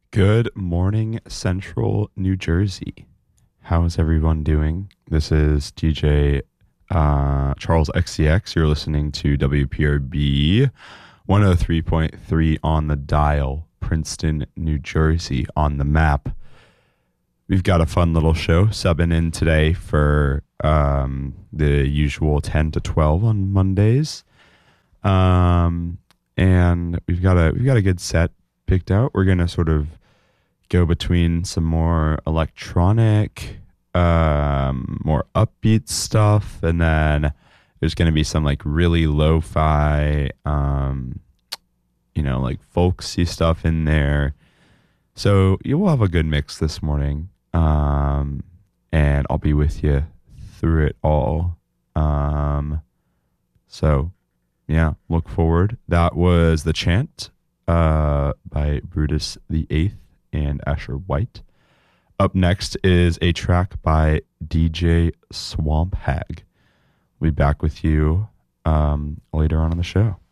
Good morning, Central New Jersey. How's everyone doing? This is DJ Charles XCX. You're listening to WPRB 103.3 on the dial, Princeton, New Jersey on the map. We've got a fun little show subbing in today for the usual 10 to 12 on Mondays. And we've got a good set picked out. We're gonna sort of go between some more electronic, more upbeat stuff, and then there's gonna be some like really lo-fi, like folksy stuff in there. So you will have a good mix this morning, and I'll be with you through it all. So yeah, look forward. That was The Chant by Brutus the Eighth and Asher White. Up next is a track by DJ Swamp Hag. We'll be back with you later on in the show.